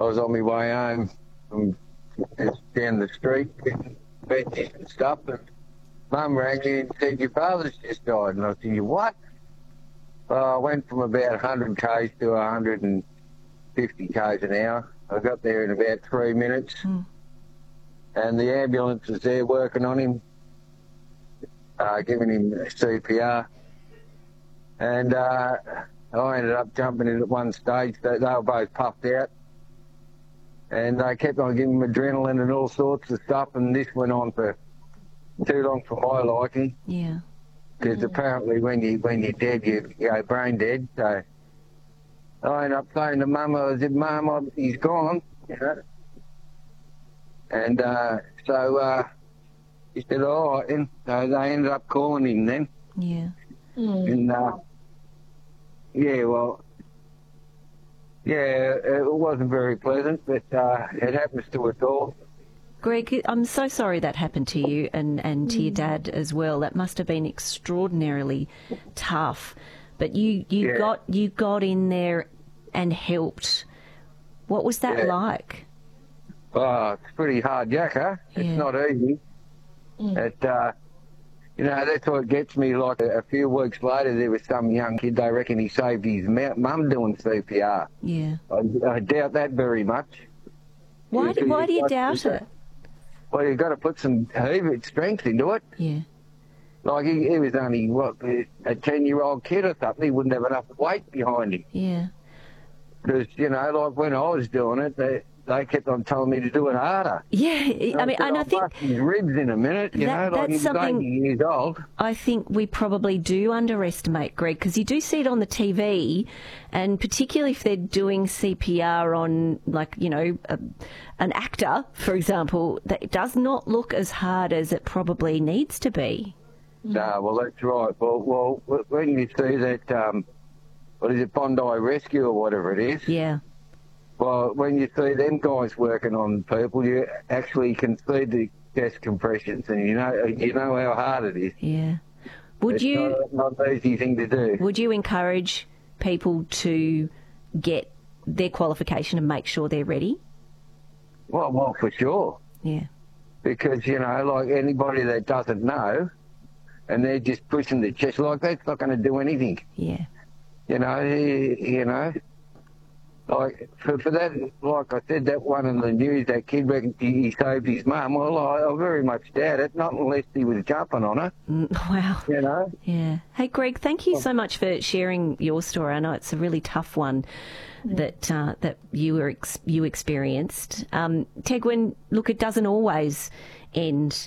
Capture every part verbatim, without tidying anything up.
I was on my way home from down the street getting veggies and stuff, and Mum rang me and said, your father's just died. And I said, you what? Well, I went from about one hundred k's to one hundred fifty k's an hour. I got there in about three minutes, mm. and the ambulance was there working on him, uh, giving him C P R. And uh, I ended up jumping in at one stage. They, they were both puffed out. And they kept on giving him adrenaline and all sorts of stuff, and this went on for too long for my liking. Yeah. Because mm. apparently when, you, when you're dead, you go brain dead. So I ended up saying to Mum, I said, Mum, he's gone, you know. And uh, so uh, he said, all right. And so they ended up calling him then. Yeah. Mm. And, uh, yeah, well, yeah, it wasn't very pleasant, but uh, it happens to us all. Greg, I'm so sorry that happened to you and, and to mm. your dad as well. That must have been extraordinarily tough. But you, you yeah. got you got in there and helped. What was that yeah. like? Oh, it's pretty hard yakka. It's yeah. not easy. Mm. It, uh, you know, that's what gets me. Like a, a few weeks later, there was some young kid, they reckon he saved his mum doing C P R. Yeah. I, I doubt that very much. Why do, why do you doubt it? Well, you've got to put some heavy strength into it. Yeah. Like, he, he was only, what, a ten-year-old kid or something. He wouldn't have enough weight behind him. Yeah. Because, you know, like when I was doing it, they, they kept on telling me to do it harder. Yeah, and I mean, I and I think... bust his ribs in a minute, you that, know, like he was eighty years old. I think we probably do underestimate, Greg, because you do see it on the T V, and particularly if they're doing C P R on, like, you know, a, an actor, for example, that it does not look as hard as it probably needs to be. No, well, that's right. Well, well when you see that, um, what is it, Bondi Rescue or whatever it is? Yeah. Well, when you see them guys working on people, you actually can see the chest compressions, and you know you know how hard it is. Yeah. Would it's you? Not, not an easy thing to do. Would you encourage people to get their qualification and make sure they're ready? Well, well, for sure. Yeah. Because, you know, like anybody that doesn't know, and they're just pushing the chest, like that's not going to do anything. Yeah. You know, you, you know. Like, for, for that, like I said, that one in the news, that kid reckons he, he saved his mum. Well, I, I very much doubt it, not unless he was jumping on her. Mm, wow. You know? Yeah. Hey, Greg, thank you so much for sharing your story. I know it's a really tough one mm. that uh, that you were ex- you experienced. Um, Tegwin, look, it doesn't always end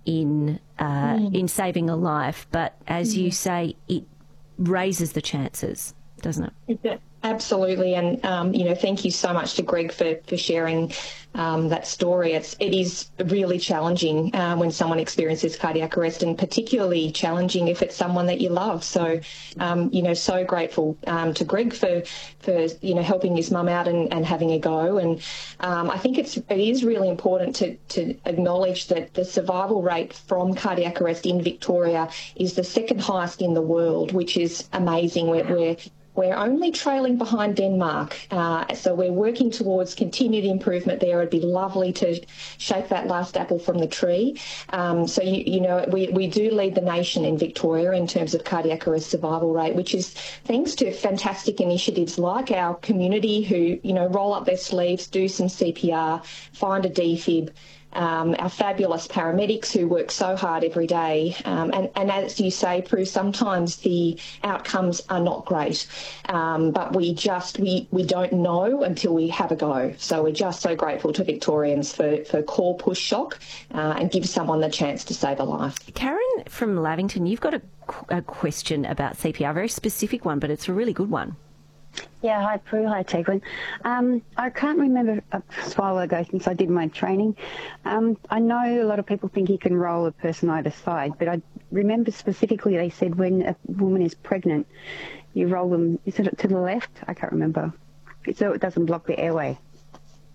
in uh, mm. in saving a life, but as mm. you say, it raises the chances, doesn't it? Yeah. Absolutely, and um, you know, thank you so much to Greg for for sharing um, that story. It's it is really challenging uh, when someone experiences cardiac arrest, and particularly challenging if it's someone that you love. So, um, you know, so grateful um, to Greg for for you know helping his mum out and, and having a go. And um, I think it's it is really important to to acknowledge that the survival rate from cardiac arrest in Victoria is the second highest in the world, which is amazing. We're, we're We're only trailing behind Denmark, uh, so we're working towards continued improvement there. It'd be lovely to shake that last apple from the tree. Um, so, you, you know, we, we do lead the nation in Victoria in terms of cardiac arrest survival rate, which is thanks to fantastic initiatives like our community who, you know, roll up their sleeves, do some C P R, find a defib, Um, our fabulous paramedics who work so hard every day. Um, and, and as you say, Prue, sometimes the outcomes are not great, um, but we just, we, we don't know until we have a go. So we're just so grateful to Victorians for, for call push shock uh, and give someone the chance to save a life. Karen from Lavington, you've got a, a question about C P R, a very specific one, but it's a really good one. Yeah, hi Prue, hi Tegwin. Um, I can't remember a while ago since I did my training. Um, I know a lot of people think you can roll a person either side, but I remember specifically they said when a woman is pregnant, you roll them, is it to the left? I can't remember. So it doesn't block the airway.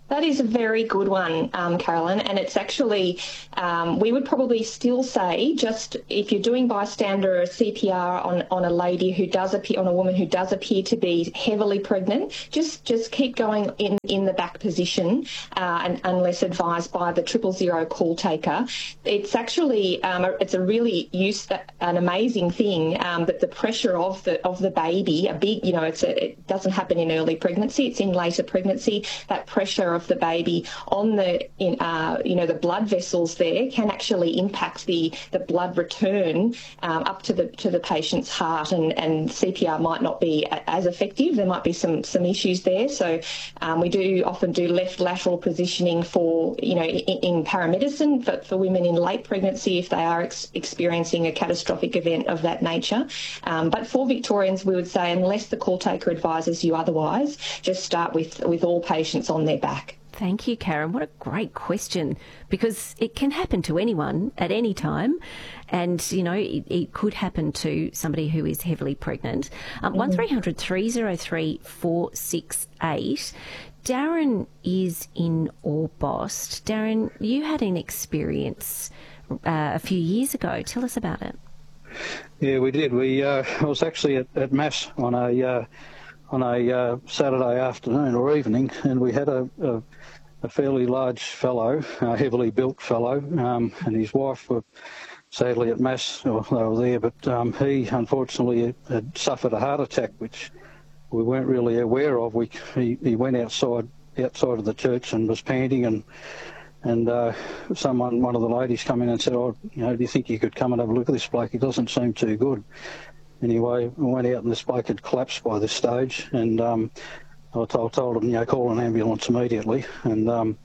That is a very good one, um, Carolyn, and it's actually, um, we would probably still say, just if you're doing bystander or C P R on, on a lady who does appear, on a woman who does appear to be heavily pregnant, just just keep going in, in the back position, uh, and, unless advised by the triple zero call taker. It's actually, um, a, it's a really use, an amazing thing, um, that the pressure of the of the baby, a big, you know, it's a, it doesn't happen in early pregnancy, it's in later pregnancy, that pressure of the baby on the, in, uh, you know, the blood vessels there can actually impact the, the blood return um, up to the to the patient's heart, and, and C P R might not be as effective. There might be some some issues there. So um, we do often do left lateral positioning for, you know, in, in paramedicine for, for women in late pregnancy if they are ex- experiencing a catastrophic event of that nature. Um, but for Victorians, we would say, unless the call taker advises you otherwise, just start with, with all patients on their back. Thank you, Karen. What a great question, because it can happen to anyone at any time, and, you know, it, it could happen to somebody who is heavily pregnant. Um, mm-hmm. one three hundred three oh three four six eight. Darren is in Orbost. Darren, you had an experience uh, a few years ago. Tell us about it. Yeah, we did. We uh, I was actually at, at Mass on a uh, on a uh, Saturday afternoon or evening, and we had a, a, a fairly large fellow, a heavily built fellow, um, and his wife were sadly at Mass, or they were there, but um, he unfortunately had suffered a heart attack, which we weren't really aware of. We he, he went outside outside of the church and was panting, and and uh, someone, one of the ladies, come in and said, "Oh, you know, do you think you could come and have a look at this bloke? He doesn't seem too good." Anyway, we went out and this bloke had collapsed by this stage, and um, I told, told him, you know, call an ambulance immediately. And um,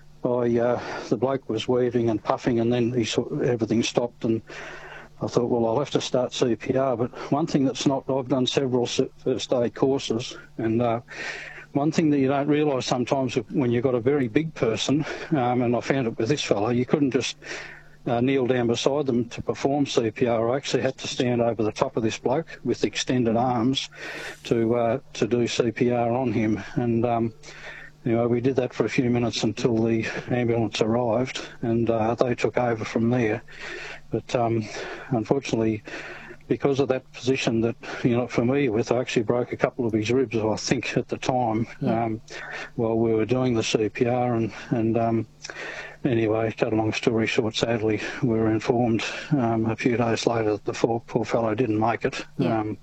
I, uh, the bloke was weaving and puffing, and then he saw, everything stopped, and I thought, well, I'll have to start C P R. But one thing that's not, I've done several first aid courses, and uh, one thing that you don't realise sometimes when you've got a very big person, um, and I found it with this fellow, you couldn't just Uh, kneel down beside them to perform C P R. I actually had to stand over the top of this bloke with extended arms to uh, to do C P R on him. And um, anyway, we did that for a few minutes until the ambulance arrived, and uh, they took over from there. But um, unfortunately, because of that position that you're not familiar with, I actually broke a couple of his ribs, I think, at the time, yeah. um, while we were doing the C P R. And, and um, anyway, cut a long story short, sadly, we were informed um, a few days later that the poor, poor fellow didn't make it. Yeah. Um,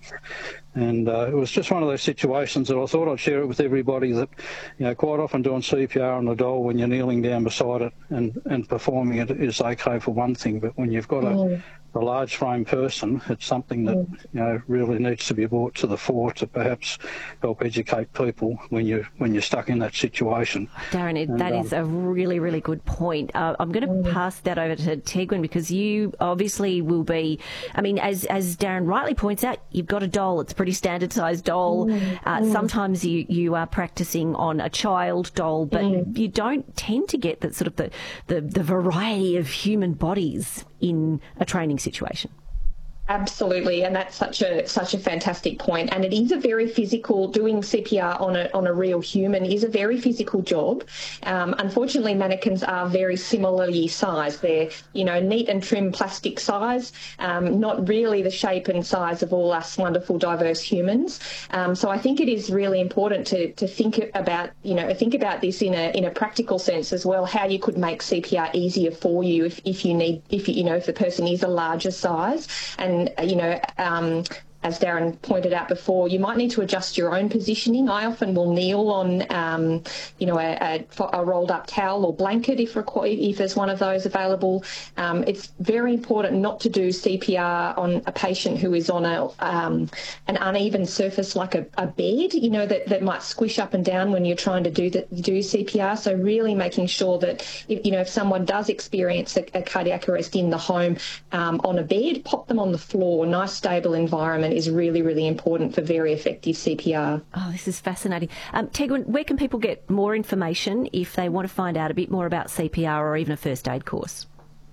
and uh, it was just one of those situations that I thought I'd share it with everybody, that, you know, quite often doing C P R on the doll when you're kneeling down beside it and, and performing it is okay for one thing, but when you've got a mm. a large frame person, it's something that, you know, really needs to be brought to the fore to perhaps help educate people when you when you're stuck in that situation. Darren, it, and, that um, is a really, really good point. Uh, I'm going to pass that over to Tegwin, because you obviously will be, I mean, as as Darren rightly points out, you've got a doll. It's a pretty standard sized doll. Mm. Uh, mm. Sometimes you, you are practicing on a child doll, but mm. you don't tend to get that sort of the, the, the variety of human bodies in a training situation. Absolutely, and that's such a such a fantastic point. And it is a very physical, doing C P R on a on a real human is a very physical job. Um, unfortunately, mannequins are very similarly sized. They're, you know, neat and trim plastic size, um, not really the shape and size of all us wonderful diverse humans. Um, so I think it is really important to to think about, you know, think about this in a in a practical sense as well, how you could make C P R easier for you if, if you need if you, you know if the person is a larger size. And And, you know, um, as Darren pointed out before, you might need to adjust your own positioning. I often will kneel on, um, you know, a, a, a rolled up towel or blanket if required, if there's one of those available. Um, it's very important not to do C P R on a patient who is on a um, an uneven surface like a, a bed, you know, that, that might squish up and down when you're trying to do the, do C P R. So really making sure that, if, you know, if someone does experience a, a cardiac arrest in the home um, on a bed, pop them on the floor. A nice stable environment is really, really important for very effective C P R. Oh, this is fascinating. Um, Tegwin, where can people get more information if they want to find out a bit more about C P R or even a first aid course?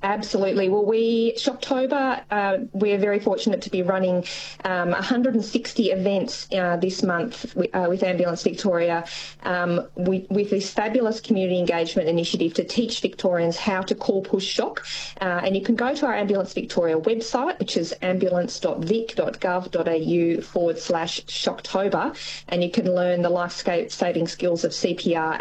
Absolutely. Well, we, Shocktober, uh, we're very fortunate to be running um, one hundred sixty events uh, this month with, uh, with Ambulance Victoria um, we, with this fabulous community engagement initiative to teach Victorians how to call push shock. Uh, and you can go to our Ambulance Victoria website, which is ambulance.vic.gov.au forward slash Shocktober, and you can learn the life-saving skills of C P R